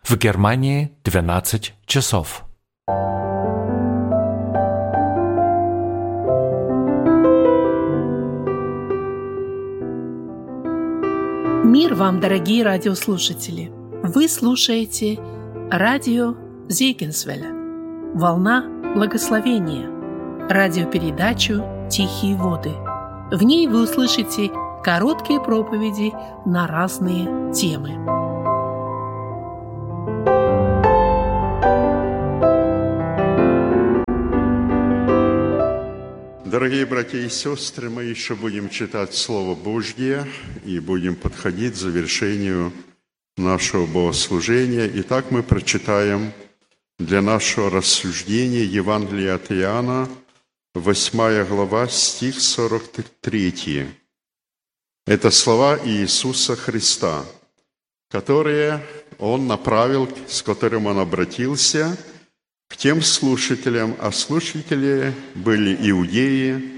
В Германии 12 часов. Мир вам, дорогие радиослушатели! Вы слушаете радио Зегенсвелля, волна благословения, радиопередачу «Тихие воды». В ней вы услышите короткие проповеди на разные темы. Дорогие братья и сестры, мы еще будем читать Слово Божье и будем подходить к завершению нашего богослужения. Итак, мы прочитаем для нашего рассуждения Евангелие от Иоанна, 8 глава, стих 43. Это слова Иисуса Христа, которые Он направил, с которым Он обратился к тем слушателям, а слушатели были иудеи,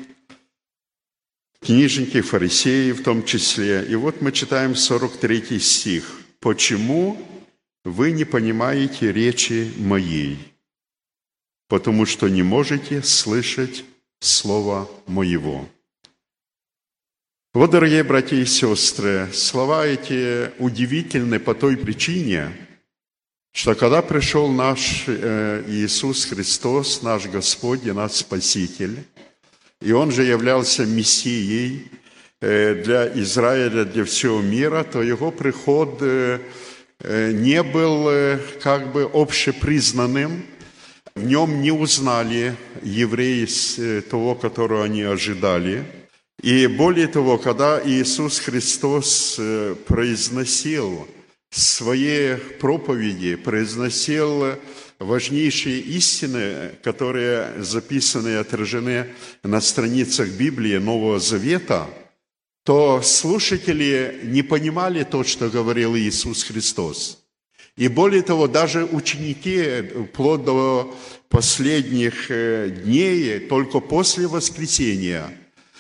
книжники, фарисеи в том числе. И вот мы читаем 43 стих. «Почему вы не понимаете речи моей? Потому что не можете слышать слова моего». Вот, дорогие братья и сестры, слова эти удивительны по той причине, что когда пришел наш Иисус Христос, наш Господь и наш Спаситель, и Он же являлся Мессией для Израиля, для всего мира, то Его приход не был как бы общепризнанным, в Нем не узнали евреи того, которого они ожидали. И более того, когда Иисус Христос произносил своей проповеди, произносил важнейшие истины, которые записаны и отражены на страницах Библии Нового Завета, то слушатели не понимали то, что говорил Иисус Христос. И более того, даже ученики вплоть до последних дней, только после воскресения,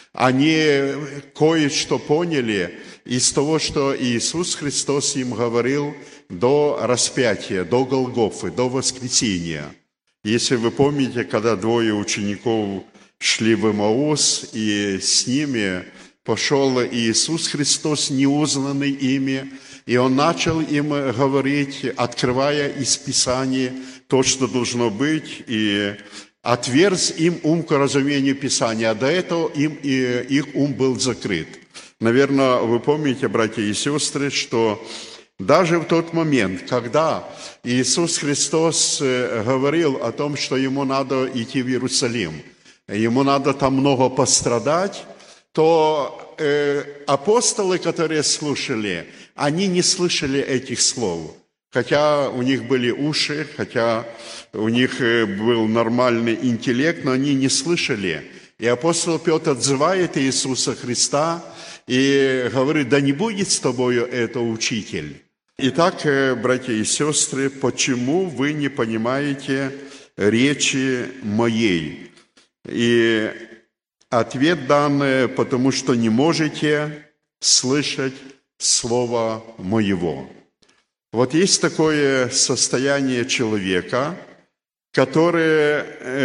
они кое-что поняли из того, что Иисус Христос им говорил до распятия, до Голгофы, до воскресения. Если вы помните, когда двое учеников шли в Эмаус, и с ними пошел Иисус Христос, неузнанный ими, и Он начал им говорить, открывая из Писания то, что должно быть, и отверз им ум к разумению Писания, а до этого их ум был закрыт. Наверное, вы помните, братья и сестры, что даже в тот момент, когда Иисус Христос говорил о том, что Ему надо идти в Иерусалим, Ему надо там много пострадать, то апостолы, которые слушали, они не слышали этих слов. Хотя у них были уши, хотя у них был нормальный интеллект, но они не слышали. И апостол Петр отзывает Иисуса Христа и говорит: «Да не будет с тобою это, учитель». Итак, братья и сестры, почему вы не понимаете речи моей? И ответ дан: потому что не можете слышать слова моего. Вот есть такое состояние человека, которое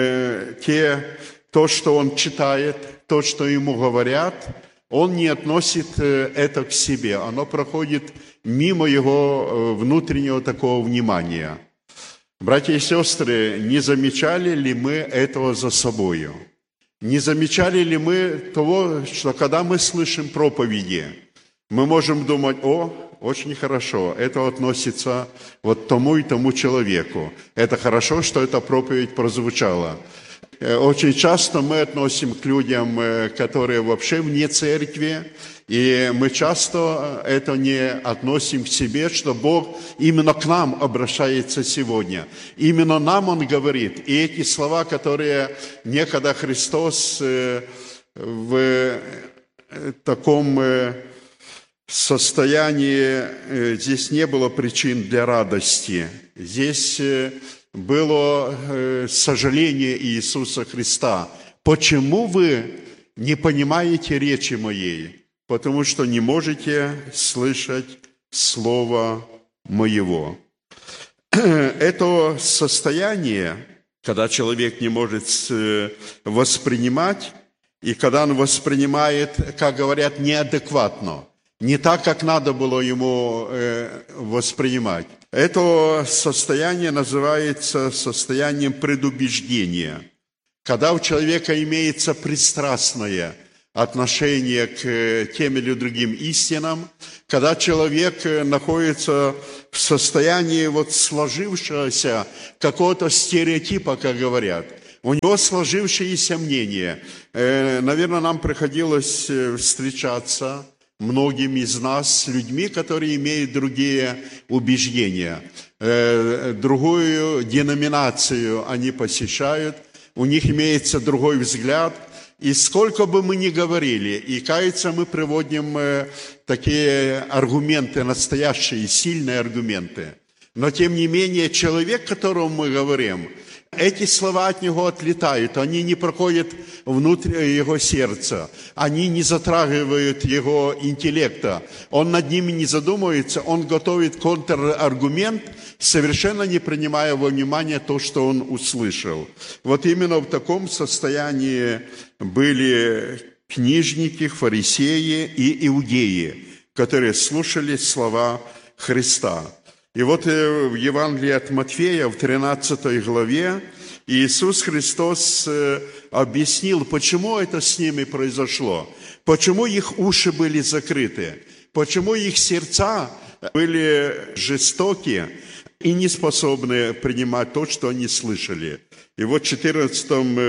то, что он читает, то, что ему говорят, он не относит это к себе. Оно проходит мимо его внутреннего такого внимания. Братья и сестры, не замечали ли мы этого за собою? Не замечали ли мы того, что когда мы слышим проповеди, мы можем думать: о, очень хорошо, это относится вот тому и тому человеку. Это хорошо, что эта проповедь прозвучала. Очень часто мы относим к людям, которые вообще вне церкви, и мы часто это не относим к себе, что Бог именно к нам обращается сегодня. Именно нам Он говорит. И эти слова, которые некогда Христос в таком состоянии, здесь не было причин для радости. Здесь было сожаление Иисуса Христа. Почему вы не понимаете речи моей? Потому что не можете слышать слова моего. это состояние, когда человек не может воспринимать, и когда он воспринимает, как говорят, неадекватно, не так, как надо было ему воспринимать. Это состояние называется состоянием предубеждения. Когда у человека имеется пристрастное отношение к тем или другим истинам, когда человек находится в состоянии сложившегося какого-то стереотипа, как говорят, у него сложившиеся мнения. Наверное, нам приходилось встречаться многим из нас с людьми, которые имеют другие убеждения, другую деноминацию они посещают, у них имеется другой взгляд. И сколько бы мы ни говорили, и, кажется, мы приводим такие аргументы, настоящие, сильные аргументы. Но, тем не менее, человек, которому мы говорим, эти слова от него отлетают, они не проходят внутрь его сердца, они не затрагивают его интеллекта, он над ними не задумывается, он готовит контраргумент, совершенно не принимая во внимание то, что он услышал. Вот именно в таком состоянии были книжники, фарисеи и иудеи, которые слушали слова Христа. И вот в Евангелии от Матфея, в 13 главе, Иисус Христос объяснил, почему это с ними произошло, почему их уши были закрыты, почему их сердца были жестокие и не способны принимать то, что они слышали. И вот в 14,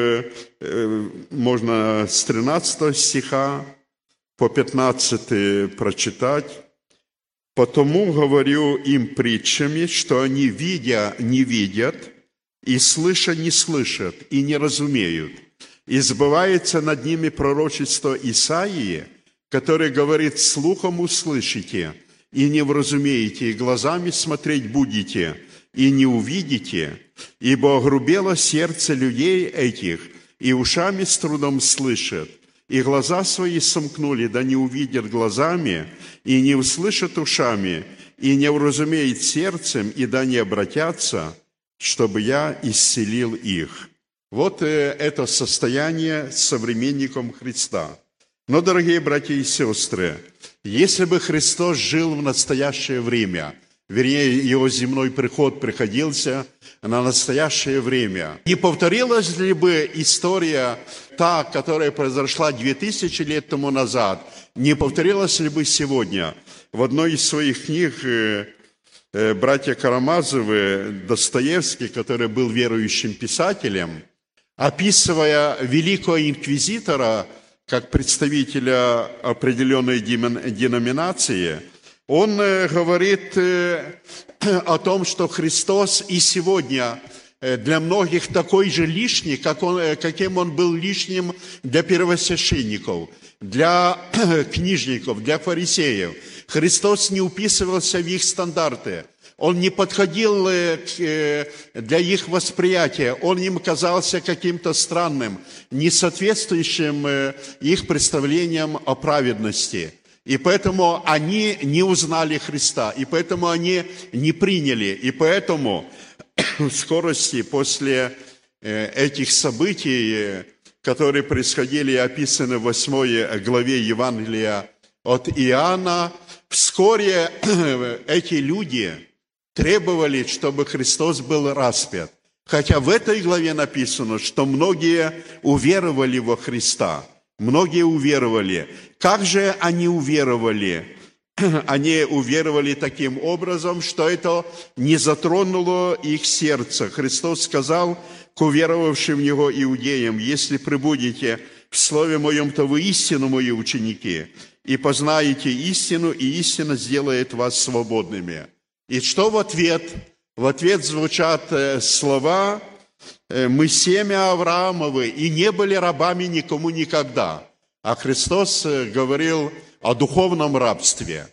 можно с 13 стиха по 15 прочитать. «Потому говорю им притчами, что они, видя, не видят, и слыша, не слышат, и не разумеют. И сбывается над ними пророчество Исаии, который говорит: слухом услышите, и не вразумеете, и глазами смотреть будете, и не увидите, ибо огрубело сердце людей этих, и ушами с трудом слышат, и глаза свои сомкнули, да не увидят глазами, и не услышат ушами, и не вразумеют сердцем, и да не обратятся, чтобы я исцелил их». Вот это состояние современником Христа. Но, дорогие братья и сестры, если бы Христос жил в настоящее время, вернее, его земной приход приходился на настоящее время, не повторилась ли бы история та, которая произошла 2000 лет тому назад, не повторилась ли бы сегодня? В одной из своих книг братья Карамазовы, Достоевский, который был верующим писателем, описывая великого инквизитора как представителя определенной деноминации, он говорит о том, что Христос и сегодня для многих такой же лишний, каким он был лишним для первосвященников, для книжников, для фарисеев. Христос не уписывался в их стандарты. Он не подходил для их восприятия. Он им казался каким-то странным, не соответствующим их представлениям о праведности. И поэтому они не узнали Христа, и поэтому они не приняли. И поэтому в скорости после этих событий, которые происходили и описаны в 8 главе Евангелия от Иоанна, вскоре эти люди требовали, чтобы Христос был распят. Хотя в этой главе написано, что многие уверовали во Христа. Многие уверовали. Как же они уверовали? Они уверовали таким образом, что это не затронуло их сердце. Христос сказал к уверовавшим в Него иудеям: «Если пребудете в Слове Моем, то вы истину Мои ученики, и познаете истину, и истина сделает вас свободными». И что в ответ? В ответ звучат слова: «Мы семя Авраамовы, и не были рабами никому никогда». А Христос говорил о духовном рабстве.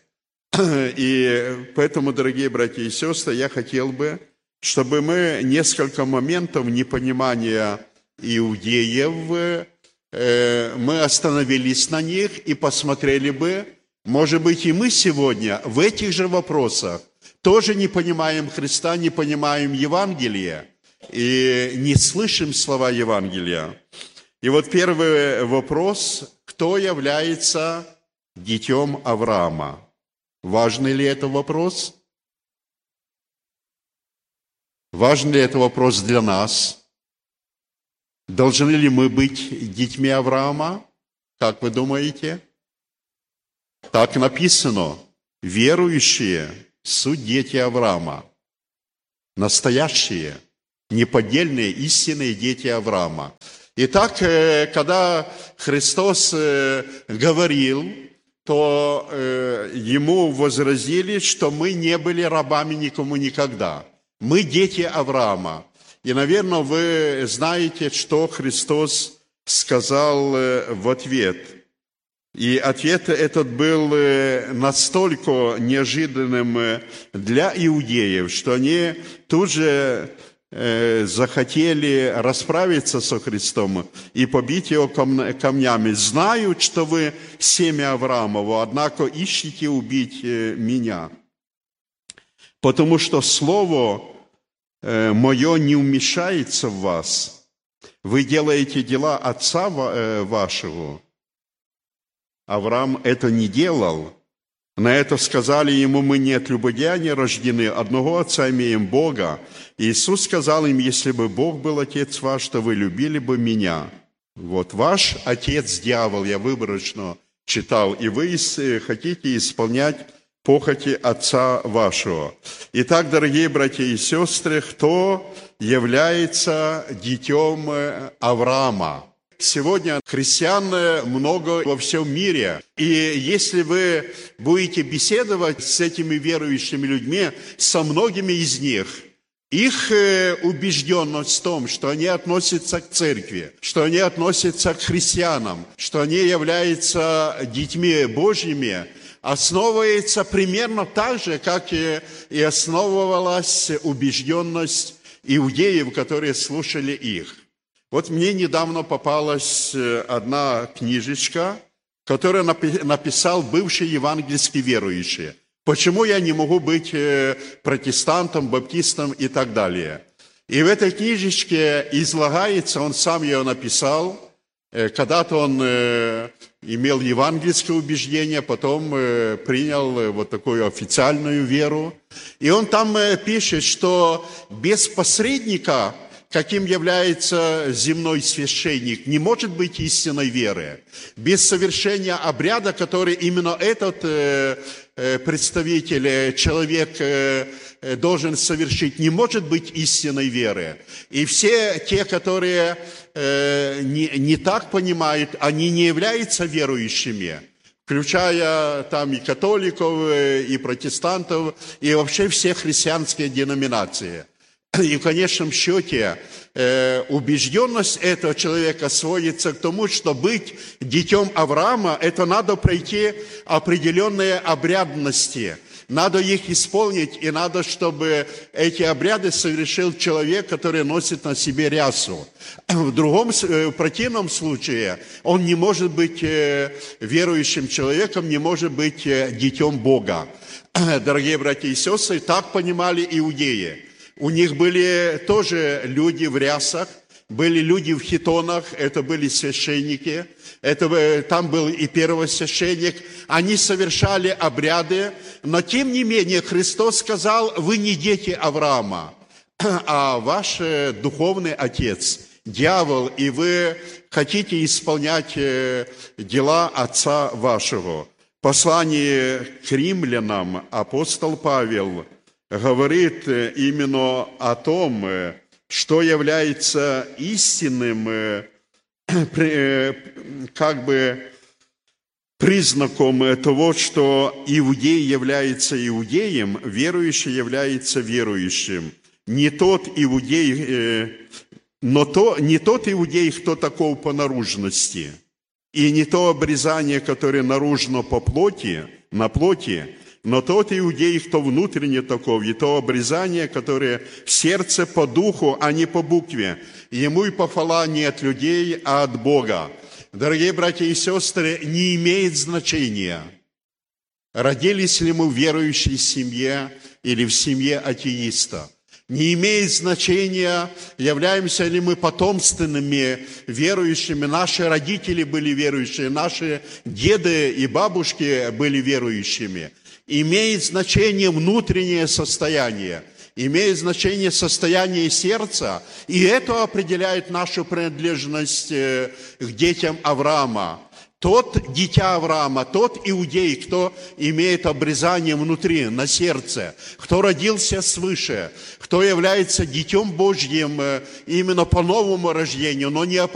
И поэтому, дорогие братья и сестры, я хотел бы, чтобы мы несколько моментов непонимания иудеев, мы остановились на них и посмотрели бы, может быть, и мы сегодня в этих же вопросах тоже не понимаем Христа, не понимаем Евангелие и не слышим слова Евангелия. И вот первый вопрос: кто является детем Авраама? Важный ли это вопрос? Важен ли это вопрос для нас? Должны ли мы быть детьми Авраама? Как вы думаете? Так написано: верующие суть дети Авраама. Настоящие, неподдельные, истинные дети Авраама. Итак, когда Христос говорил, то ему возразили, что мы не были рабами никому никогда. Мы дети Авраама. И, наверное, вы знаете, что Христос сказал в ответ. И ответ этот был настолько неожиданным для иудеев, что они тут же захотели расправиться со Христом и побить его камнями. Знают, что вы семя Авраамово, однако ищете убить меня. Потому что слово мое не вмешается в вас. Вы делаете дела отца вашего. Авраам это не делал. На это сказали ему: мы не от любодеяния рождены, одного отца имеем, Бога. Иисус сказал им: если бы Бог был отец ваш, то вы любили бы меня. Вот ваш отец дьявол, я выборочно читал, и вы хотите исполнять похоти отца вашего. Итак, дорогие братья и сестры, кто является детем Авраама? Сегодня христиан много во всем мире. И если вы будете беседовать с этими верующими людьми, со многими из них, их убежденность в том, что они относятся к церкви, что они относятся к христианам, что они являются детьми Божьими, основывается примерно так же, как и основывалась убежденность иудеев, которые слушали их. Вот мне недавно попалась одна книжечка, которую написал бывший евангельский верующий. Почему я не могу быть протестантом, баптистом и так далее. И в этой книжечке излагается, он сам ее написал, когда-то он имел евангельское убеждение, потом принял вот такую официальную веру. И он там пишет, что без посредника, каким является земной священник, не может быть истинной веры. Без совершения обряда, который именно этот представитель, человек должен совершить, не может быть истинной веры. И все те, которые не так понимают, они не являются верующими, включая там и католиков, и протестантов, и вообще все христианские деноминации. И в конечном счете убежденность этого человека сводится к тому, что быть детем Авраама, это надо пройти определенные обрядности. Надо их исполнить, и надо, чтобы эти обряды совершил человек, который носит на себе рясу. В противном случае он не может быть верующим человеком, не может быть детем Бога. Дорогие братья и сестры, так понимали иудеи. У них были тоже люди в рясах, были люди в хитонах, это были священники, там был и первосвященник, они совершали обряды, но тем не менее Христос сказал: вы не дети Авраама, а ваш духовный отец, дьявол, и вы хотите исполнять дела отца вашего. В послании к римлянам апостол Павел говорит именно о том, что является истинным признаком того, что иудей является иудеем, верующий является верующим. Не тот иудей, не тот иудей, кто таков по наружности, и не то обрезание, которое наружно по плоти, на плоти, но тот иудей, кто внутренне таков, и то обрезание, которое в сердце по духу, а не по букве. Ему и похвала не от людей, а от Бога. Дорогие братья и сестры, не имеет значения, родились ли мы в верующей семье, или в семье атеиста. Не имеет значения, являемся ли мы потомственными верующими, наши родители были верующие, наши деды и бабушки были верующими. Имеет значение внутреннее состояние, имеет значение состояние сердца, и это определяет нашу принадлежность к детям Авраама. Тот дитя Авраама, тот иудей, кто имеет обрезание внутри, на сердце, кто родился свыше, кто является Детем Божьим именно по новому рождению, но не